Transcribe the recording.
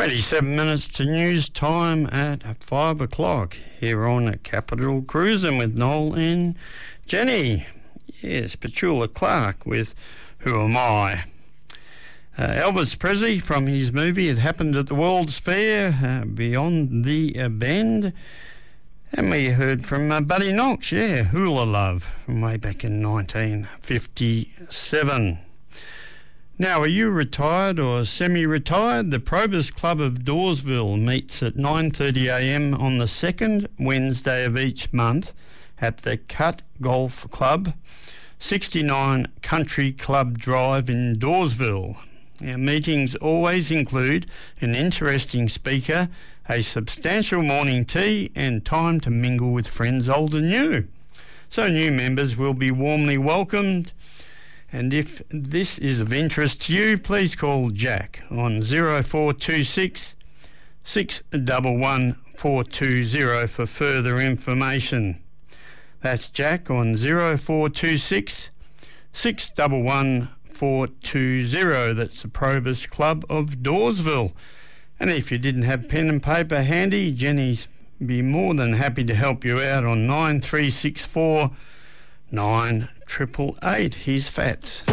27 minutes to news time at 5 o'clock here on Capital Cruising with Noel and Jenny. Yes, Petula Clark with Who Am I? Elvis Presley from his movie It Happened at the World's Fair, Beyond the Bend. And we heard from Buddy Knox, Hula Love, from way back in 1957. Now, are you retired or semi-retired? The Probus Club of Dawesville meets at 9:30am on the second Wednesday of each month at the Cut Golf Club, 69 Country Club Drive in Dawesville. Our meetings always include an interesting speaker, a substantial morning tea and time to mingle with friends old and new. So new members will be warmly welcomed. And if this is of interest to you, please call Jack on 0426 611 420 for further information. That's Jack on 0426 611 420. That's the Probus Club of Dawesville. And if you didn't have pen and paper handy, Jenny's be more than happy to help you out on 9364 9888. Here's Fats.